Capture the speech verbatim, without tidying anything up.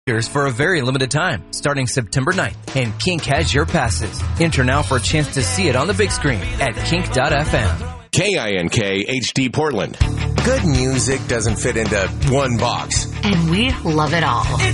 for a very limited time, starting September ninth, and Kink has your passes. Enter now for a chance to see it on the big screen at kink dot f m. K I N K H D Portland. Good music doesn't fit into one box. And we love it all.